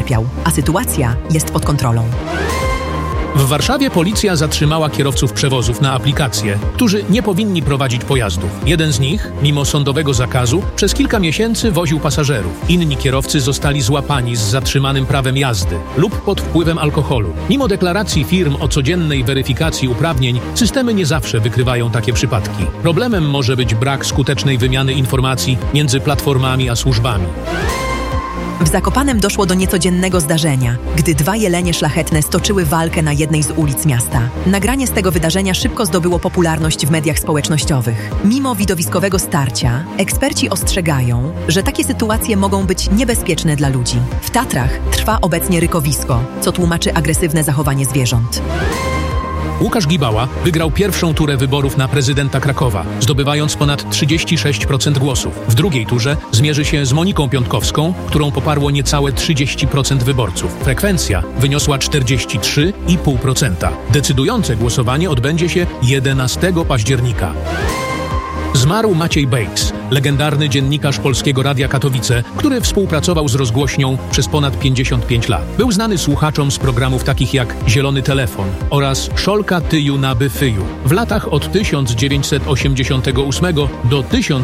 ucierpiał, a sytuacja jest pod kontrolą. W Warszawie policja zatrzymała kierowców przewozów na aplikację, którzy nie powinni prowadzić pojazdów. Jeden z nich, mimo sądowego zakazu, przez kilka miesięcy woził pasażerów. Inni kierowcy zostali złapani z zatrzymanym prawem jazdy lub pod wpływem alkoholu. Mimo deklaracji firm o codziennej weryfikacji uprawnień, systemy nie zawsze wykrywają takie przypadki. Problemem może być brak skutecznej wymiany informacji między platformami a służbami. W Zakopanem doszło do niecodziennego zdarzenia, gdy dwa jelenie szlachetne stoczyły walkę na jednej z ulic miasta. Nagranie z tego wydarzenia szybko zdobyło popularność w mediach społecznościowych. Mimo widowiskowego starcia, eksperci ostrzegają, że takie sytuacje mogą być niebezpieczne dla ludzi. W Tatrach trwa obecnie rykowisko, co tłumaczy agresywne zachowanie zwierząt. Łukasz Gibała wygrał pierwszą turę wyborów na prezydenta Krakowa, zdobywając ponad 36% głosów. W drugiej turze zmierzy się z Moniką Piątkowską, którą poparło niecałe 30% wyborców. Frekwencja wyniosła 43,5%. Decydujące głosowanie odbędzie się 11 października. Zmarł Maciej Bejks, legendarny dziennikarz Polskiego Radia Katowice, który współpracował z rozgłośnią przez ponad 55 lat. Był znany słuchaczom z programów takich jak Zielony Telefon oraz Szolka tyju na byfyju. W latach od 1988 do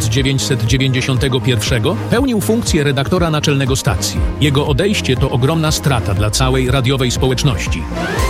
1991 pełnił funkcję redaktora naczelnego stacji. Jego odejście to ogromna strata dla całej radiowej społeczności.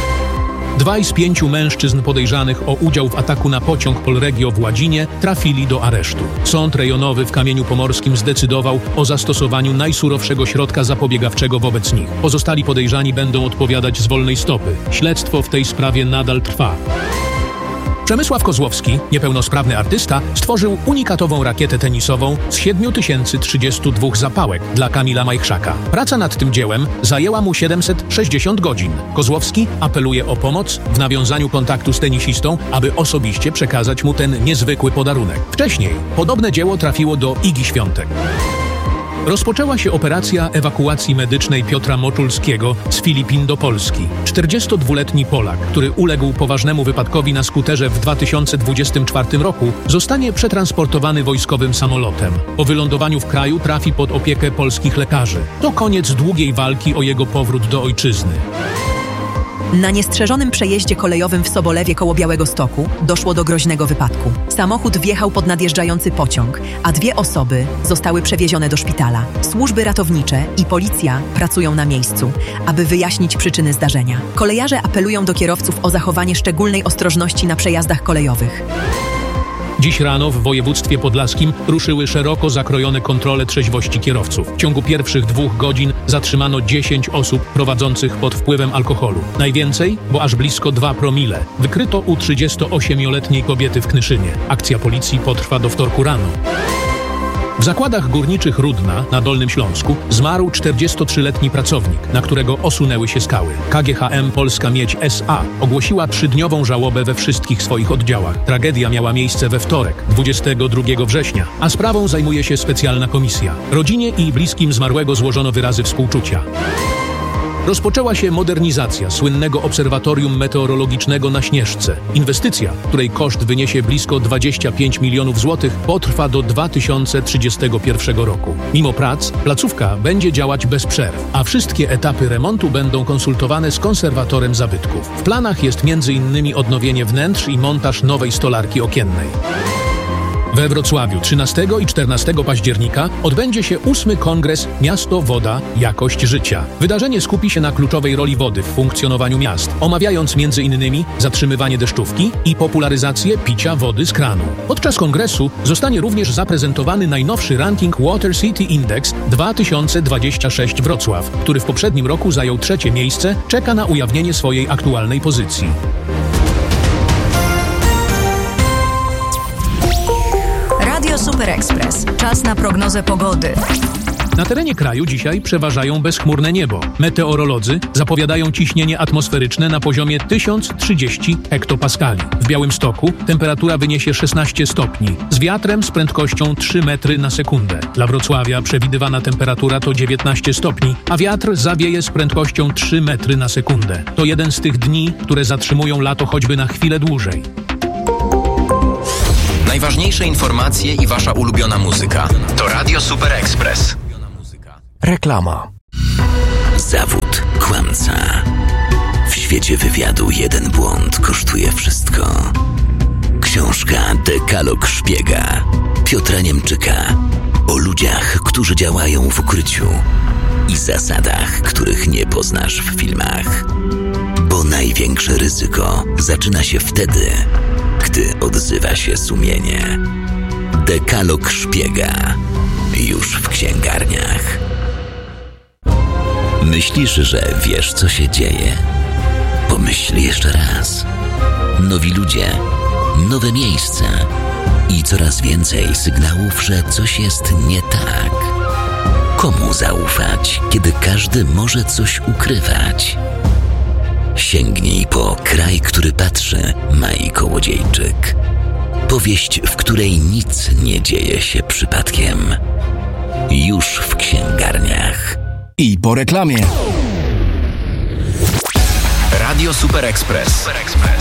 2 z 5 mężczyzn podejrzanych o udział w ataku na pociąg Polregio w Ładzinie trafili do aresztu. Sąd rejonowy w Kamieniu Pomorskim zdecydował o zastosowaniu najsurowszego środka zapobiegawczego wobec nich. Pozostali podejrzani będą odpowiadać z wolnej stopy. Śledztwo w tej sprawie nadal trwa. Przemysław Kozłowski, niepełnosprawny artysta, stworzył unikatową rakietę tenisową z 7032 zapałek dla Kamila Majchrzaka. Praca nad tym dziełem zajęła mu 760 godzin. Kozłowski apeluje o pomoc w nawiązaniu kontaktu z tenisistą, aby osobiście przekazać mu ten niezwykły podarunek. Wcześniej podobne dzieło trafiło do Igi Świątek. Rozpoczęła się operacja ewakuacji medycznej Piotra Moczulskiego z Filipin do Polski. 42-letni Polak, który uległ poważnemu wypadkowi na skuterze w 2024 roku, zostanie przetransportowany wojskowym samolotem. Po wylądowaniu w kraju trafi pod opiekę polskich lekarzy. To koniec długiej walki o jego powrót do ojczyzny. Na niestrzeżonym przejeździe kolejowym w Sobolewie koło Białegostoku doszło do groźnego wypadku. Samochód wjechał pod nadjeżdżający pociąg, a 2 osoby zostały przewiezione do szpitala. Służby ratownicze i policja pracują na miejscu, aby wyjaśnić przyczyny zdarzenia. Kolejarze apelują do kierowców o zachowanie szczególnej ostrożności na przejazdach kolejowych. Dziś rano w województwie podlaskim ruszyły szeroko zakrojone kontrole trzeźwości kierowców. W ciągu pierwszych 2 godzin zatrzymano 10 osób prowadzących pod wpływem alkoholu. Najwięcej, bo aż blisko 2 promile, wykryto u 38-letniej kobiety w Knyszynie. Akcja policji potrwa do wtorku rano. W zakładach górniczych Rudna na Dolnym Śląsku zmarł 43-letni pracownik, na którego osunęły się skały. KGHM Polska Miedź S.A. ogłosiła 3-dniową żałobę we wszystkich swoich oddziałach. Tragedia miała miejsce we wtorek, 22 września, a sprawą zajmuje się specjalna komisja. Rodzinie i bliskim zmarłego złożono wyrazy współczucia. Rozpoczęła się modernizacja słynnego obserwatorium meteorologicznego na Śnieżce. Inwestycja, której koszt wyniesie blisko 25 milionów złotych, potrwa do 2031 roku. Mimo prac, placówka będzie działać bez przerw, a wszystkie etapy remontu będą konsultowane z konserwatorem zabytków. W planach jest m.in. odnowienie wnętrz i montaż nowej stolarki okiennej. We Wrocławiu 13 i 14 października odbędzie się 8. Kongres Miasto, Woda, Jakość Życia. Wydarzenie skupi się na kluczowej roli wody w funkcjonowaniu miast, omawiając m.in. zatrzymywanie deszczówki i popularyzację picia wody z kranu. Podczas kongresu zostanie również zaprezentowany najnowszy ranking Water City Index 2026 Wrocław, który w poprzednim roku zajął 3. miejsce, czeka na ujawnienie swojej aktualnej pozycji. Radio Super Express. Czas na prognozę pogody. Na terenie kraju dzisiaj przeważają bezchmurne niebo. Meteorolodzy zapowiadają ciśnienie atmosferyczne na poziomie 1030 hektopaskali. W Białymstoku temperatura wyniesie 16 stopni, z wiatrem z prędkością 3 metry na sekundę. Dla Wrocławia przewidywana temperatura to 19 stopni, a wiatr zawieje z prędkością 3 metry na sekundę. To jeden z tych dni, które zatrzymują lato choćby na chwilę dłużej. Najważniejsze informacje i wasza ulubiona muzyka to Radio Super Express. Reklama. Zawód czasie wywiadu jeden błąd kosztuje wszystko. Książka Dekalog Szpiega Piotra Niemczyka o ludziach, którzy działają w ukryciu i zasadach, których nie poznasz w filmach. Bo największe ryzyko zaczyna się wtedy, gdy odzywa się sumienie. Dekalog Szpiega już w księgarniach. Myślisz, że wiesz, co się dzieje? Pomyśl jeszcze raz. Nowi ludzie, nowe miejsca i coraz więcej sygnałów, że coś jest nie tak. Komu zaufać, kiedy każdy może coś ukrywać? Sięgnij po Kraj, który patrzy, Mai Kołodziejczyk. Powieść, w której nic nie dzieje się przypadkiem. Już w księgarniach. I po reklamie. Radio Super Express.